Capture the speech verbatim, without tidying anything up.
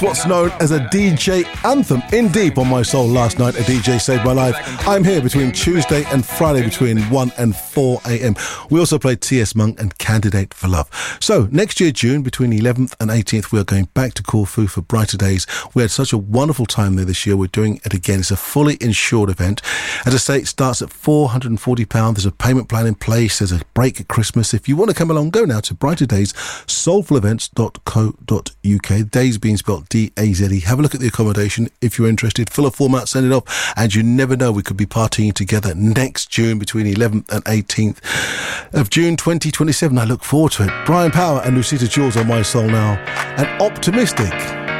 what's known as a D J anthem. In Deep on My Soul last night, a D J saved my life. I'm here between Tuesday and Friday between one and four a.m. We also played T S Monk and Candidate for Love. So next year, June, between the eleventh and eighteenth, we are going back to Corfu for Brighter Days. We had such a wonderful time there this year. We're doing it again. It's a fully insured event. As I say, it starts at four hundred forty pounds. There's a payment plan in place. There's a break at Christmas. If you want to come along, go now to Brighter Days, soulful events dot co dot uk. Days being spelled D A Z E. Have a look at the accommodation if you're interested. Fill a form out, send it off, and you never know, we could be partying together next June between the eleventh and eighteenth of June twenty twenty-seven. I look forward to it. Brian Power and Lucita Jules on My Soul now, and Optimistic.